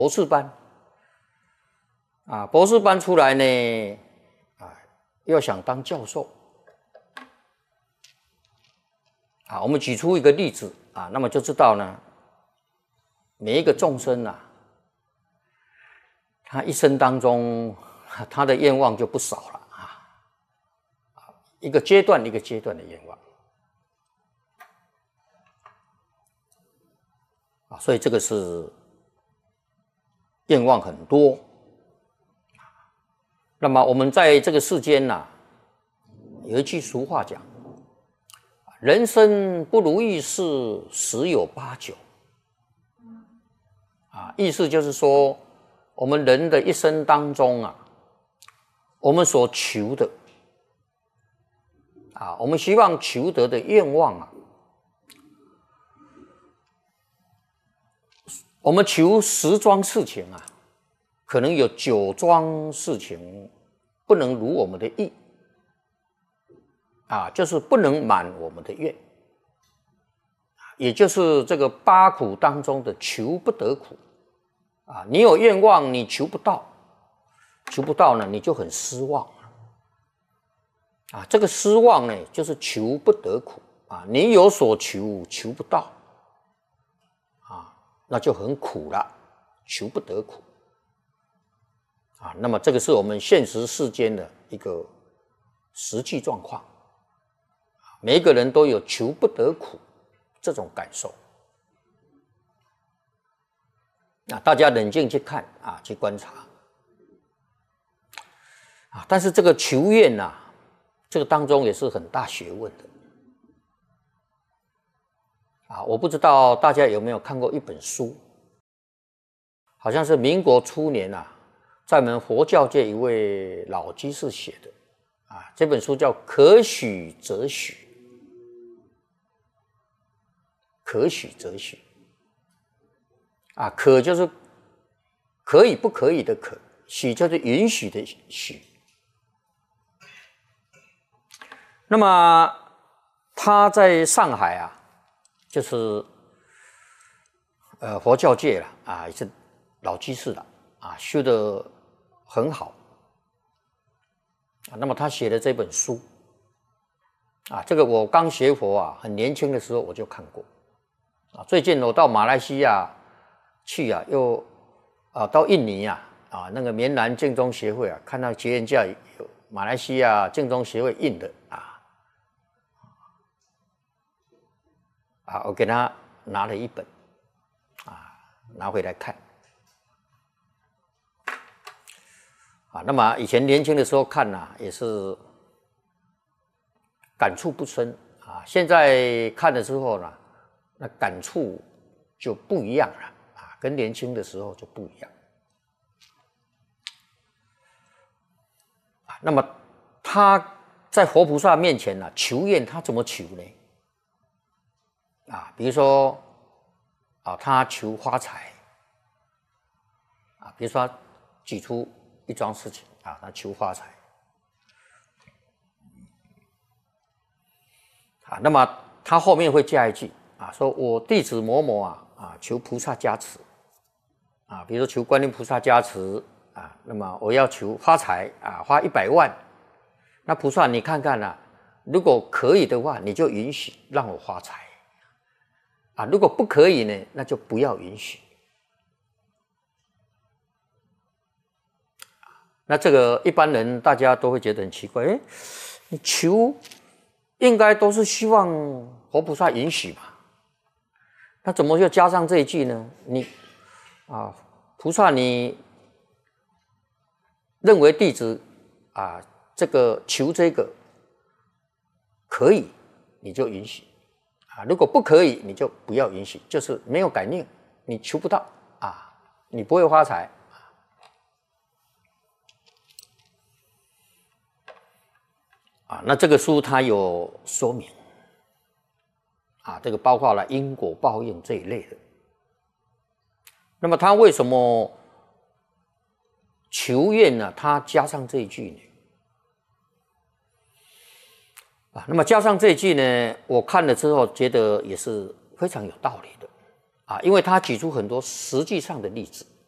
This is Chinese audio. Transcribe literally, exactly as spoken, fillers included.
博士班啊，博士班出来呢，啊，要想当教授啊，我们举出一个例子啊，那么就知道呢，每一个众生啊，他一生当中他的愿望就不少了啊，一个阶段一个阶段的愿望啊，所以这个是愿望很多。那么我们在这个世间呐、啊，有一句俗话讲：“人生不如意事十有八九。”啊，意思就是说，我们人的一生当中啊，我们所求的啊，我们希望求得的愿望啊，我们求十桩事情啊，可能有九桩事情不能如我们的意啊，就是不能满我们的愿，也就是这个八苦当中的求不得苦啊。你有愿望，你求不到，求不到呢，你就很失望啊。这个失望呢，就是求不得苦啊。你有所求，求不到啊，那就很苦了，求不得苦啊。那么这个是我们现实世间的一个实际状况，每一个人都有求不得苦这种感受。啊，大家冷静去看啊，去观察啊。但是这个求愿呐、啊，这个当中也是很大学问的啊。我不知道大家有没有看过一本书，好像是民国初年啊，在我们佛教界一位老居士写的啊。这本书叫《可许则许》，可许则许。啊，可就是可以不可以的可，许就是允许的许。那么他在上海啊，就是呃佛教界了啊，也是老居士了啊，修得很好啊。那么他写的这本书啊，这个我刚学佛啊，很年轻的时候我就看过啊。最近我到马来西亚去啊，又啊到印尼啊啊那个棉兰净宗协会啊，看到结缘架有马来西亚净宗协会印的啊啊，我给他拿了一本啊，拿回来看啊。那么以前年轻的时候看呐、啊，也是感触不深啊。现在看了之后呢，那感触就不一样了。跟年轻的时候就不一样那么他在活菩萨面前呢、啊，求愿他怎么求呢？啊，比如说啊，他求发财啊，比如说他举出一桩事情啊，他求发财啊，那么他后面会加一句啊，说我弟子某某啊啊，求菩萨加持。啊，比如说求观音菩萨加持啊，那么我要求发财啊，花一百万，那菩萨你看看啊，如果可以的话，你就允许让我发财啊；如果不可以呢，那就不要允许。那这个一般人大家都会觉得很奇怪，哎，你求应该都是希望活菩萨允许嘛，那怎么又加上这一句呢？你啊，菩萨，你认为弟子啊，这个求这个可以，你就允许啊；如果不可以，你就不要允许，就是没有感应，你求不到啊，你不会发财啊。那这个书它有说明啊，这个包括了因果报应这一类的。那么他为什么求愿呢？他加上这一句呢？啊，那么加上这一句呢，我看了之后觉得也是非常有道理的啊，因为他举出很多实际上的例子